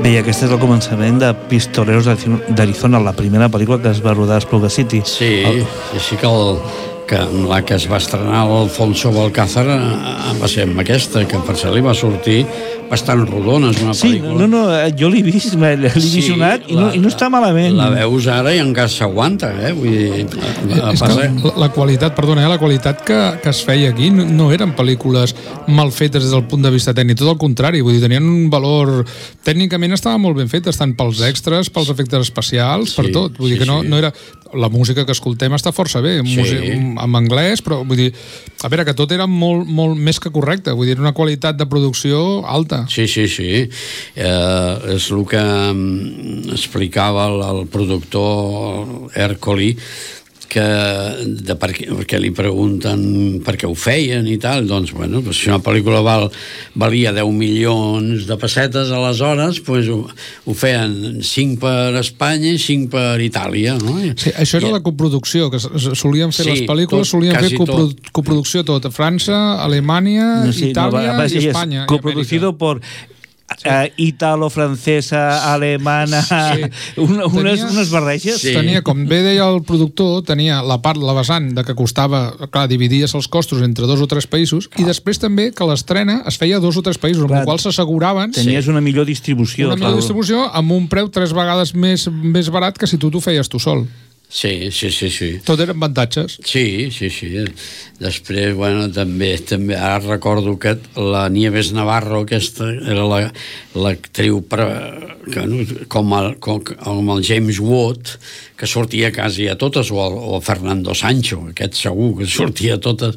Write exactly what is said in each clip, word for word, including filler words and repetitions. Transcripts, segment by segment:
Bé, i aquest és el començament de Pistoleros d'Arizona, la primera pel·lícula que es va rodar a Espluga City. Sí, el... així que, el, que la que es va estrenar l'Alfonso Balcázar va ser amb aquesta, que per ser li va sortir bastant rodona, és una pel·lícula. Sí, no, no, jo l'he vist, l'he sí, visionat i, la, no, i no està malament. La veus ara i encara s'aguanta, eh? Vull dir, la, és passa... que la, la qualitat, perdona, eh? la qualitat que, que es feia aquí no, no eren pel·lícules mal fetes des del punt de vista tècnic, tot el contrari, vull dir, tenien un valor... Tècnicament estava molt ben fetes, tant pels extras, pels efectes especials, sí, per tot. Vull dir sí, que no, sí. no era... La música que escoltem està força bé, sí. música, en anglès, però vull dir, a veure, que tot era molt, molt més que correcte, vull dir, una qualitat de producció alta. Sí, sí, sí. Eh, és el que explicava el, el productor Ercoli, que de per què, perquè li pregunten per què ho feien i tal, doncs, bueno, doncs, si una pel·lícula val, valia deu milions de pessetes aleshores, doncs ho, ho feien cinc per Espanya i cinc per Itàlia, no? Sí, això era I, la coproducció, que solien fer sí, les pel·lícules, tot, solien fer copro, tot. coproducció tot, França, Alemanya, no, sí, Itàlia no, va, va, i Espanya. Coproducido por... Sí. Uh, italo-francesa, alemana, sí. una, unes, tenia, unes barreges. Sí. Tenia, com bé deia el productor, tenia la part, la vessant de que costava, clar, dividies els costos entre dos o tres països, clar. I després també que l'estrena es feia a dos o tres països, clar. Amb el qual s'asseguraven... Tenies sí. una millor distribució. Una millor distribució amb un preu tres vegades més, més barat que si tu t'ho feies tu sol. Sí, sí, sí, sí. Tot eren avantatges. Sí, sí, sí. Després, bueno, també, també ara recordo que la Nieves Navarro, aquesta era la, l'actriu pre, que, no, com, el, com, com el James Wood, que sortia quasi a totes, o el, o Fernando Sancho, aquest segur que sortia a totes.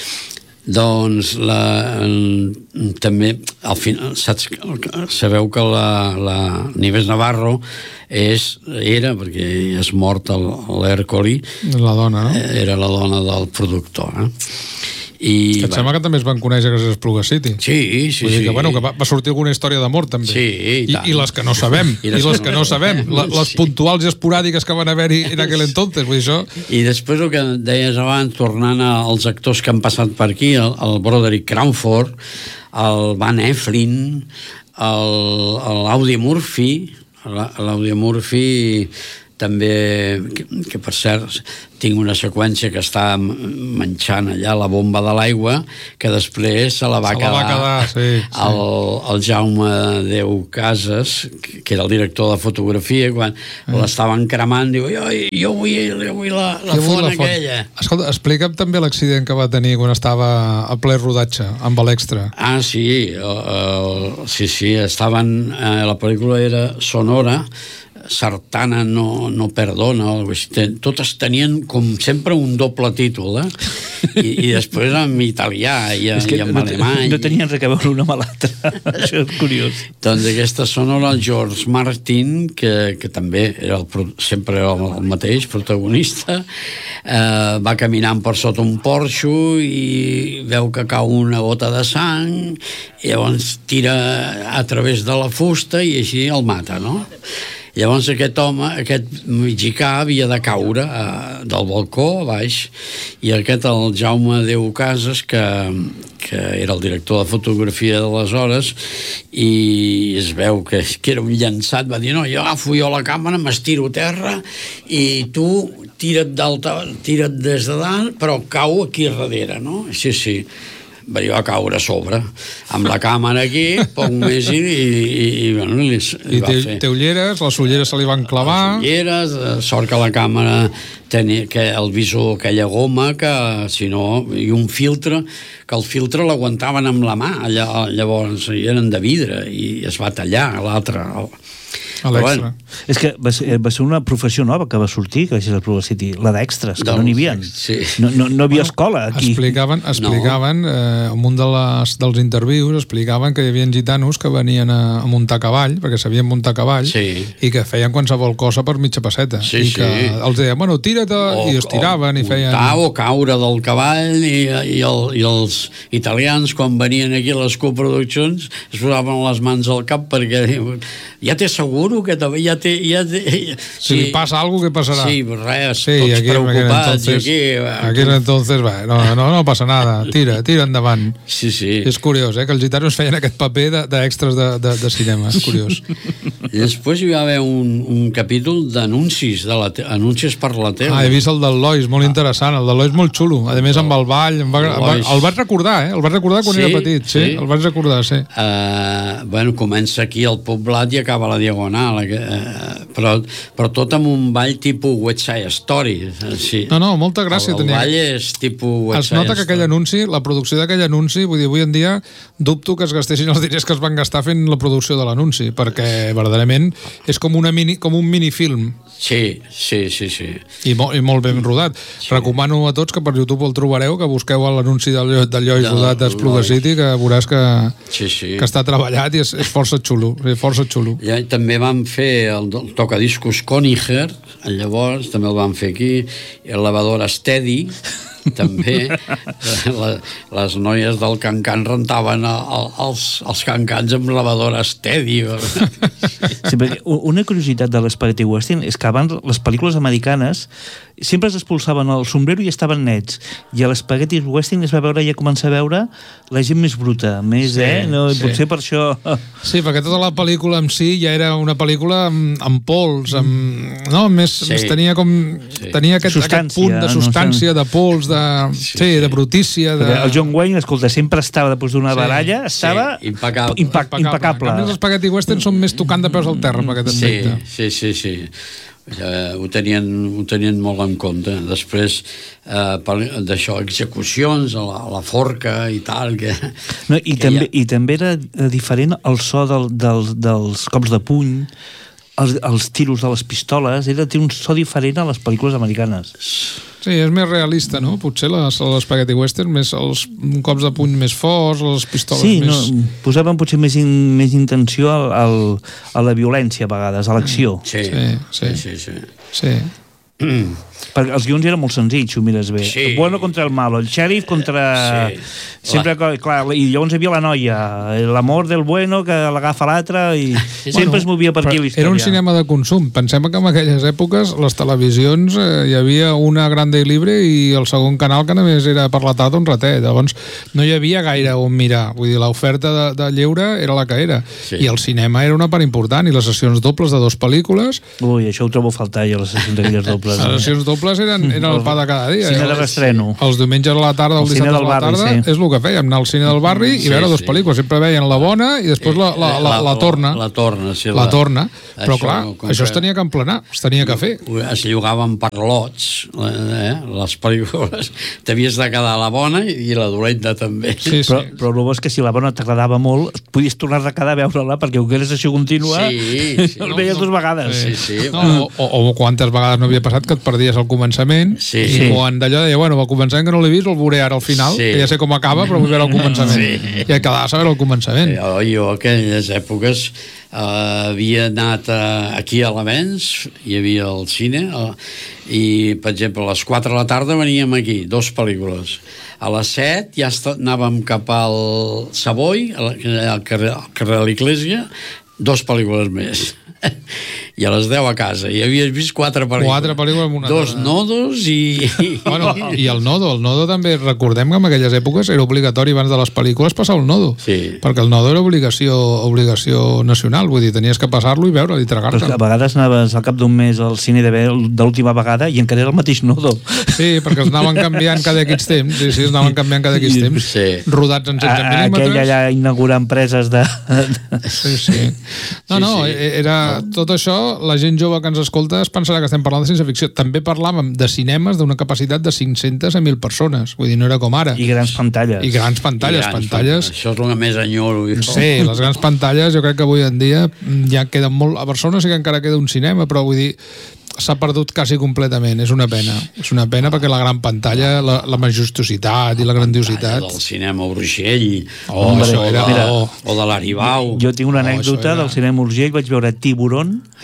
Doncs la, també al final saps, sabeu que la, la Nieves Navarro és, era, perquè és mort l'Ercoli, la dona, no? Era la dona del productor, eh? I, que et sembla que també es van conèixer gràcies a Espluga City. Sí, sí, Vull dir que, sí. bueno, que va, va sortir alguna història d'amor també. Sí, i, I, i les que no sabem, i les, I les que no sabem, la, les sí. puntuals i esporàdiques que van haver-hi en aquell entonces, vull dir això. I després el que deies abans, tornant als actors que han passat per aquí, el, el Broderick Crawford, el Van Eflin, l'Audie Murphy, l'Audie Murphy també, que, que per cert tinc una seqüència que està manxant allà la bomba de l'aigua, que després se la va se quedar, la va quedar sí, sí. El, el Jaume Déu Casas, que era el director de fotografia, quan mm. l'estaven cremant, diu, jo, jo vull, jo vull la, la font vull la aquella. Font. Escolta, explica'm també l'accident que va tenir quan estava a ple rodatge, amb l'extra. Ah, sí, uh, uh, sí, sí, estaven, uh, la pel·lícula era sonora, Sartana no, no perdona, totes tenien com sempre un doble títol, eh? I, i després en italià i, i en no, alemany. No tenien res a veure una amb l'altra. Això és curiós. Doncs aquesta sonora, el George Martin, que, que també era el, sempre era el mateix protagonista, eh, va caminant per sota un porxo i veu que cau una gota de sang i llavors tira a través de la fusta i així el mata, no? Llavors aquest home, aquest mexicà havia de caure eh, del balcó a baix, i aquest, el Jaume Déu Casas, que, que era el director de fotografia d'aleshores, i es veu que, que era un llançat, va dir, no, jo agafo jo la càmera, m'estiro a terra, i tu tira't, tira't des de dalt, però cau aquí darrere, no? Sí, sí. Va dir, va caure a sobre, amb la càmera aquí, poc més, i, i, i, i, bueno, li, li I va té, fer. té ulleres, les ulleres se li van clavar... Les ulleres, sort que la càmera tenia que el visor, aquella goma, que si no, i un filtre, que el filtre l'aguantaven amb la mà, llavors eren de vidre, i es va tallar l'altre... A l'extra. Bueno, és que va ser, va ser una professió nova que va sortir, que és el Espluga City, la d'extras, que doncs, no n'hi havia. Sí. No, no, no havia bueno, escola aquí. Explicaven, explicaven no. eh, en un de les, dels intervius, explicaven que hi havia gitanos que venien a, a muntar a cavall, perquè sabien muntar a cavall, sí. i que feien qualsevol cosa per mitja passeta. Sí, I que sí. els deien, bueno, tira't, o, i es tiraven o, i feien... Muntar o caure del cavall, i, i, el, i els italians, quan venien aquí a les coproduccions, es posaven les mans al cap perquè ja t'asseguro que també ja té... Ja té ja, si sí, li passa alguna cosa, què passarà? Sí, res, sí, tots aquí, preocupats. Aquí, aquí, aquí entonces, va, no, no, no passa nada, tira, tira endavant. Sí, sí. És curiós, eh, que els gitanos feien aquest paper d'extras de, de, de, de cinema, és curiós. I després hi va haver un, un capítol d'anuncis, de la te... anuncis per la tele. Ah, he vist el del Lois, molt interessant, el del Lois molt xulo, a més amb el ball, em va, el, va, el vaig recordar, eh, el vaig recordar quan sí, era petit, sí, sí, el vaig recordar, sí. Uh, bueno, comença aquí al Poblat i acaba a la Diagonal, uh, però, però tot amb un ball tipus West Side Story. Sí. No, no, molta gràcia el, el tenia. ball és tipus West es nota que aquell anunci, la producció d'aquell anunci, vull dir, avui en dia dubto que es gastessin els diners que es van gastar fent la producció de l'anunci, perquè verdaderament és com, una mini, com un minifilm. Sí, sí, sí, sí. I molt, i molt ben rodat. Sí. Recomano a tots que per YouTube el trobareu, que busqueu l'anunci del, del Lloyd de, rodat d'Espluga City, que veuràs que, sí, sí. que està treballat i és, és força xulo, és força xulo. Ja, també vam fer el, el tocadiscos Coniger, llavors també el vam fer aquí, el lavador Steady, també la, les noies del Can-Can rentaven el, els, els Can-Cans amb lavadora Steady. Sí, una curiositat de l'Spaghetti Western és que abans les pel·lícules americanes sempre es expulsaven el sombrero i estaven nets, i a l'Spaghetti Western es va veure, ja comença a veure la gent més bruta, més, sí, eh? No, sí. Potser per això... Sí, perquè tota la pel·lícula en si ja era una pel·lícula amb, amb pols, amb... No, més, sí. més tenia com... Sí. Tenia aquest, aquest punt de substància, no sé, de pols, de... Sí, sí, de brutícia, de... El John Wayne, escolta, sempre estava, després d'una sí. baralla, estava... Sí. Impecable. Impac impecable. A més, els Spaghetti Western són més tocant de peus al terra, amb aquest aspecte. Sí, sí, sí, sí. Ja, ho, tenien, ho tenien molt en compte. Després eh, d'això, execucions a la, a la forca i tal que, no, i, que també, ja... i també era diferent el so del, del, dels cops de puny, els, els tiros de les pistoles, era un so diferent a les pel·lícules americanes. Sí, és més realista, no? Potser l'Spaghetti Western, més els cops de puny més forts, les pistoles sí, més... Sí, no, posaven potser més, in, més intenció al, al, a la violència a vegades, a l'acció. Sí, sí, sí. sí, sí. sí. Mm. Perquè els guions eren molt senzills, si ho mires bé. Sí. El bueno contra el malo, el xèrif contra... Sí. Sempre, la... clar, i llavors hi havia la noia, l'amor del bueno que l'agafa l'altre i sí, sempre bueno, es movia per aquí l'història. Era un cinema de consum. Pensem que en aquelles èpoques les televisions eh, hi havia una Grande i Libre i el segon canal que només era per la tarda un ratet. Llavors no hi havia gaire on mirar. Vull dir, l'oferta de, de lleure era la que era. Sí. I el cinema era una part important i les sessions dobles de dues pel·lícules... Ui, això ho trobo a faltar jo, les sessions d'aquelles dobles. Les sessions dobles eren, eren el pa de cada dia. Cine de l'estreno. Els diumenges a la tarda o el dissabte a la tarda sí. És el que fèiem, anar al cine del barri i sí, veure dues sí. pel·lícules. Sempre veien la bona i després la, la, la, la, la torna. La, la torna, sí. La, la torna. Però això, clar, com això es tenia que emplenar, es tenia que fer. Es llogaven per lots, eh? Les pel·lícules. T'havies de quedar la bona i la dolenta també. Sí, sí. Però, però el bo és que si la bona t'agradava molt, podies tornar a quedar a veure-la perquè ho que eres això contínua, sí, sí. el veies no, dues vegades. Sí, sí. No, o, o quantes vegades no havia passat que et perdies al començament sí, i sí. quan d'allò deia, bueno, al començament que no l'he vist el veuré ara al final, sí. que ja sé com acaba però vull veure el començament. Sí. I quedava a saber el començament. Jo, jo aquelles èpoques uh, havia anat uh, aquí a l'Avenç, hi havia el cine uh, i per exemple a les quatre de la tarda veníem aquí, dos pel·lícules. A les set ja anàvem cap al Savoy, al carrer, al carrer de l'Església, dos pel·lícules més. I a les deu a casa. I havies vist quatre pel·lícules. Quatre pel·lícules amb una Dos tarda. Nodos i... Bueno, i el nodo. El nodo també, recordem que en aquelles èpoques era obligatori abans de les pel·lícules passar el nodo. Sí. Perquè el nodo era obligació, obligació nacional. Vull dir, tenies que passar-lo i veure'l i tragar-te'l. Però a vegades anaves al cap d'un mes al cine de, de l'última vegada i encara era el mateix nodo. Sí, perquè es anaven canviant cada X temps. Sí, sí, es anaven canviant cada X temps. Sí. Rodats en setze mil·límetres. Aquella allà inaugurar empreses de... Sí, sí. No, no, sí, sí. Era tot això, la gent jove que ens escolta es pensarà que estem parlant de ciència ficció. També parlàvem de cinemes d'una capacitat de cinc-centes a mil persones. Vull dir, no era com ara. I grans pantalles. I grans pantalles. I grans pantalles. Això és el que més enyoro. Sí, les grans pantalles jo crec que avui en dia ja queden molt... A Barcelona sí que encara queda un cinema, però vull dir, s'ha perdut quasi completament, és una pena. És una pena perquè la gran pantalla, la, la majestuositat i la grandiositat... Del cinema Urgell, oh, o, era, mira, o, o de l'Aribau... Jo tinc una anècdota oh, del cinema Urgell, vaig veure Tiburón,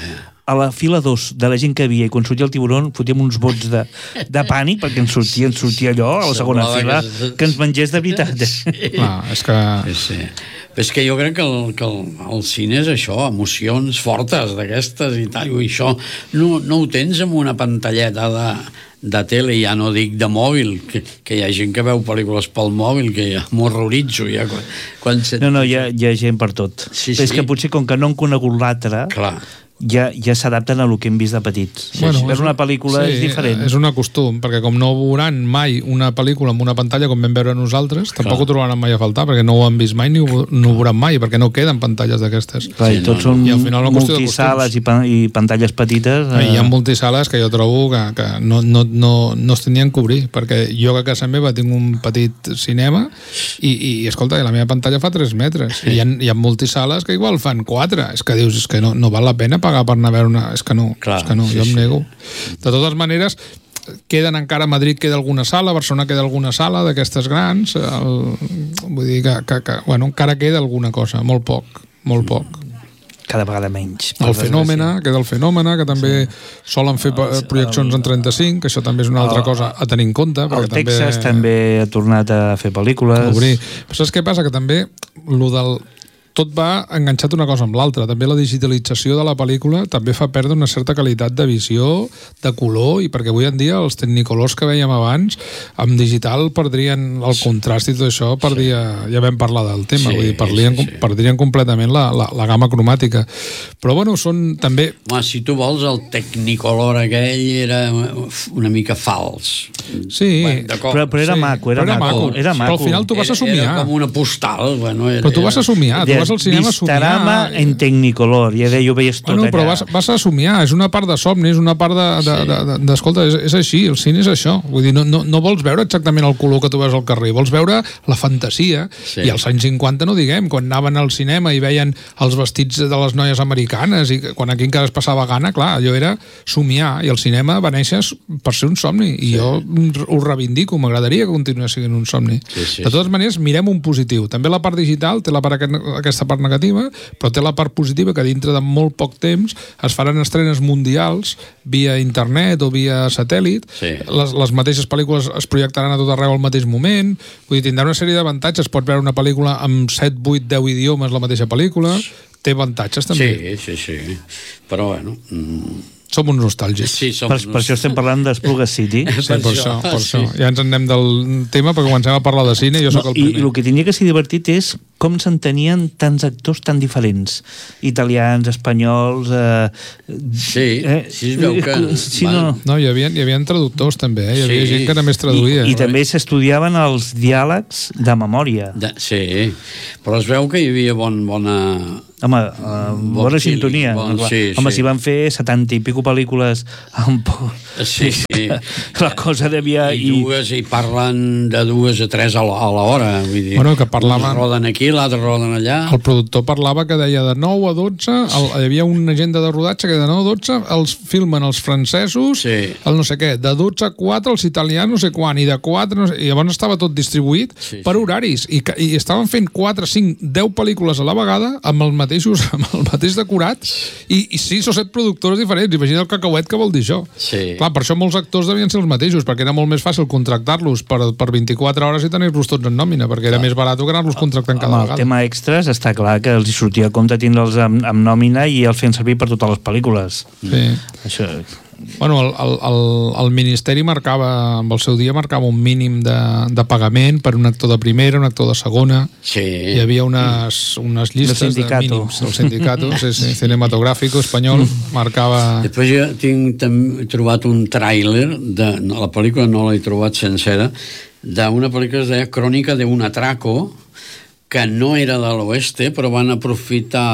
a la fila dos de la gent que havia i quan sortia el tiburon fotíem uns vots de, de pànic perquè ens sortia, ens sortia allò a la segona fila que, que ens mengés de veritat. Sí. Ah, és que... Sí, sí. És que jo crec que el, que el, el cine és això, emocions fortes d'aquestes i tal, i això no, no ho tens amb una pantalleta de, de tele, ja no dic de mòbil, que, que hi ha gent que veu pel·lícules pel mòbil, que ja m'horroritzo ja quan, quan set... No, no, hi ha, hi ha gent per tot. Sí, és sí. que potser com que no han conegut l'altre, clar, ja, ja s'adapten a lo que hem vist de petits. Sí, bueno, és una pel·lícula sí, és diferent. És un acostum, perquè com no veuran mai una pel·lícula amb una pantalla com vam veure nosaltres, clar, tampoc ho trobaran mai a faltar, perquè no ho han vist mai ni ho, no ho veuran mai, perquè no queden pantalles d'aquestes. Clar, sí, i tots no, són i al final multisales i, pan, i pantalles petites. Eh... Hi ha multisales que jo trobo que, que no, no, no, no es tindrien que obrir, perquè jo que a casa meva tinc un petit cinema i, i escolta, la meva pantalla fa tres metres, sí. i hi ha, hi ha multisales que igual fan quatre, és que dius, és que no, no val la pena pagar per anar a veure una... És que no, clar, és que no, sí, jo em nego. Sí. De totes maneres, queden encara a Madrid queda alguna sala, a Barcelona queda alguna sala d'aquestes grans, el, vull dir que, que, que bueno, encara queda alguna cosa, molt poc, molt poc. Cada vegada menys. El Fenòmena, queda el Fenòmena, que també sí. solen fer projeccions en trenta-cinc, que això també és una altra el, cosa a tenir en compte. El Texas també... també ha tornat a fer pel·lícules. Obrir. Però saps què passa? Que també lo del... tot va enganxat una cosa amb l'altra. També la digitalització de la pel·lícula també fa perdre una certa qualitat de visió, de color, i perquè avui en dia els tecnicolors que veiem abans, amb digital perdrien el contrast i tot això, perdia, ja vam parlar del tema, sí, vull dir, perdrien, sí, sí. perdrien completament la, la, la gamma cromàtica. Però bueno, són també... Home, si tu vols, el tecnicolor aquell era una mica fals. Sí, bueno, però, però era sí, maco, era, era maco. Era maco. Però al final tu vas a somiar. Era, era com una postal. Bueno, era, però tu vas a somiar, tu vas al cinema a somiar. Vistarama en Tecnicolor, ja ho veies tot bueno, allà. Però vas, vas a somiar, és una part de somni, és una part de... de, de, de, de escolta, és, és així, el cine és això. Vull dir, no, no, no vols veure exactament el color que tu veus al carrer, vols veure la fantasia. Sí. I als anys cinquanta no diguem, quan anaven al cinema i veien els vestits de les noies americanes, i quan aquí encara es passava gana, clar, allò era somiar, i el cinema va néixer per ser un somni, i sí. jo ho reivindico, m'agradaria que continués sent un somni. Sí, sí, de totes maneres, mirem un positiu. També la part digital té la part, aquesta part negativa, però té la part positiva que dintre de molt poc temps es faran estrenes mundials via internet o via satèl·lit. Sí. Les, les mateixes pel·lícules es projectaran a tot arreu al mateix moment. Vull dir, tindrà una sèrie d'avantatges. Pots veure una pel·lícula amb set, vuit, deu idiomes la mateixa pel·lícula. Té avantatges també. Sí, sí, sí. Però bueno... Mm... Som uns nostàlgics. Sí, som per, per això estem parlant d'Espluga City. Sí, per, per això, per sí. això. Ja ens en anem del tema perquè comencem a parlar de cine i jo soc no, el primer. I el que tenia que ser divertit és com s'entenien tants actors tan diferents. Italians, espanyols... Eh, sí, eh, sí es veu que... Sí, no. no, hi havia, hi havia traductors també, eh? Hi havia sí. gent que només traduïa. I, i també s'estudiaven els diàlegs de memòria. De, sí, però es veu que hi havia bon, bona... Home, uh, bona bon sintonia. Bon, sí, Home, sí. si van fer setanta i pico pel·lícules amb... Sí, sí. La cosa devia... I, i dues, i parlen de dues a tres a l'hora. Vull dir, bueno, que parlaven... uns roden aquí, l'altre roden allà. El productor parlava que deia de nou a dotze, el, hi havia una agenda de rodatge que de nou a dotze els filmen els francesos, sí. el no sé què, de dotze a quatre els italians no sé quan, i de quatre... No sé, i llavors estava tot distribuït sí, per horaris, i, i estaven fent quatre, cinc, deu pel·lícules a la vegada amb el mateixos, amb el mateix decorat, i, i sis o set productors diferents. Imagina el cacauet que vol dir això. Sí. Clar, per això molts actors devien ser els mateixos, perquè era molt més fàcil contractar-los per, per vint-i-quatre hores i tenir-los tots en nòmina, perquè era clar. Més barat que anar-los contractant cada Home, vegada. El tema extras està clar que els hi sortia a compte tindre'ls amb, amb nòmina i els feien servir per totes les pel·lícules. Sí. Això... Bueno, el, el, el, el Ministeri marcava, amb el seu dia, marcava un mínim de, de pagament per un actor de primera, un actor de segona. Sí. Hi havia unes, unes llistes de mínims. El sindicato, sí, sí, cinematográfico espanyol, marcava... Després jo tinc també trobat un tràiler, de, no, la pel·lícula no l'he trobat sencera, d'una pel·lícula que es deia Crònica de un atraco, que no era de l'oeste, però van aprofitar,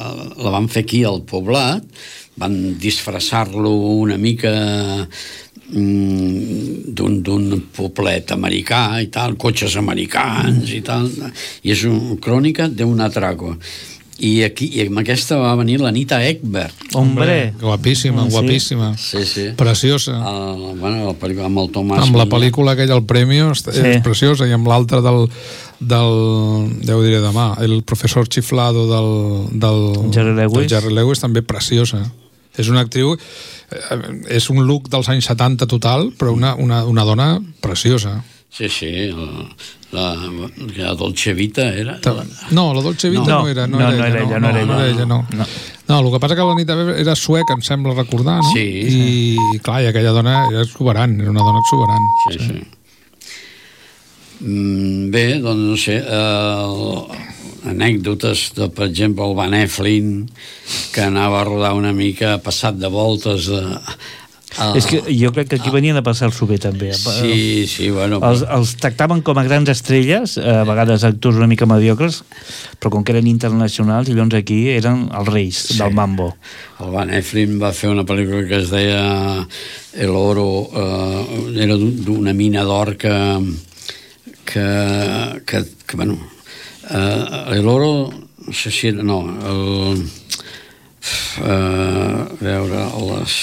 la van fer aquí al poblat, van disfressar-lo una mica mm, d'un, d'un poblet americà i tal, cotxes americans i tal, i és una crònica d'un atraco. I aquí, i amb aquesta va venir l'Anita Ekberg. Hombre! Guapíssima, sí. guapíssima. Sí, sí. Preciosa. El, bueno, la pel·lícula amb el Tomàs. Amb la pel·lícula aquella, el Premio, és sí. preciosa, i amb l'altra del, del, ja ho diré demà, el professor Chiflado del, del, Jerry Lewis. del Jerry Lewis, també preciosa. És una actriu, eh, és un look dels anys setanta total, però una, una, una dona preciosa. Sí, sí, la, la, la Dolce Vita era... No, la Dolce Vita no, no era, no, no, era, no era ella, no, no, no, era ella, no. No. No, el que passa que la Anita Weber era sueca, em sembla recordar, no? Sí. I, clar, i aquella dona era exuberant, era una dona exuberant. Sí, sí. sí. Mm, bé, doncs no sé, eh, anècdotes de, per exemple, el Van Eflin, que anava a rodar una mica passat de voltes de... Uh, és que jo crec que aquí venien a passar-s'ho bé també. Sí, sí, bueno... Els, els tractaven com a grans estrelles, a vegades actors una mica mediocres, però com que eren internacionals, i llavors aquí eren els reis sí. del mambo. El Van Eflin va fer una pel·lícula que es deia El Oro, eh, era d'una mina d'or que, que, que, que bueno, eh, El Oro, no sé si era, no, el, eh, a veure, les...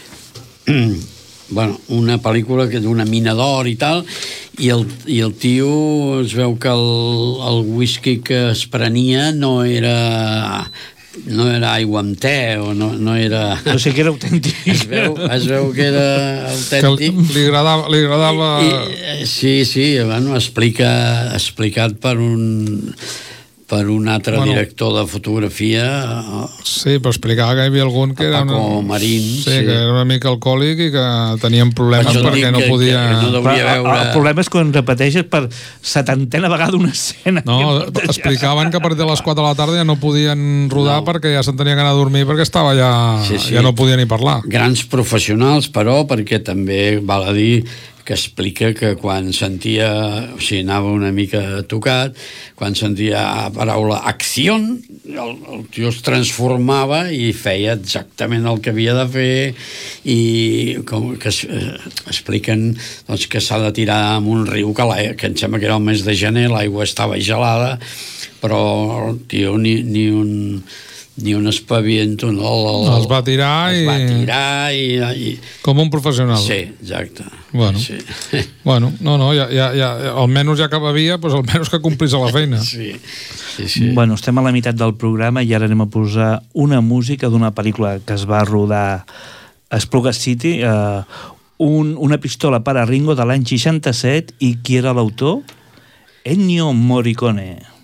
bueno, una pel·lícula que d'una mina d'or i tal, i el, i el tio es veu que el, el whisky que es prenia no era no era aigua amb te o no, no era... No sé que era autèntic. Es veu, es veu que era autèntic. Que li agradava... Li agradava... I, i, sí, sí, bueno, explica, explicat per un... per un altre bueno, director de fotografia. Sí, però explicava que hi havia algun que era una, Marín, sí, sí. que era una mica alcohòlic i que tenien problemes per perquè no que, podia... Que no veure... el, el problema és quan repeteixes per setantena vegada una escena. No, explicaven que a partir de les quatre de la tarda ja no podien rodar no. perquè ja se'n tenien que anar a dormir perquè estava ja... Sí, sí. Ja no podia ni parlar. Grans professionals, però, perquè també val a dir que explica que quan sentia, o sigui, anava una mica tocat, quan sentia la paraula acció, el, el tio es transformava i feia exactament el que havia de fer i com que es, eh, expliquen doncs, que s'ha de tirar en un riu que, que em sembla que era el mes de gener, l'aigua estava gelada, però el tio ni, ni un... ni un espaviento, no? El, el, es va tirar es i... va tirar i, i... Com un professional. Sí, exacte. Bueno, sí. bueno no, no, ja, ja, ja, almenys ja que bevia, doncs almenys que complís a la feina. Sí, sí, sí. Bueno, estem a la meitat del programa i ara anem a posar una música d'una pel·lícula que es va rodar a Spluga City, eh, un, una pistola per a Ringo de l'any seixanta-set, i qui era l'autor? Ennio Morricone.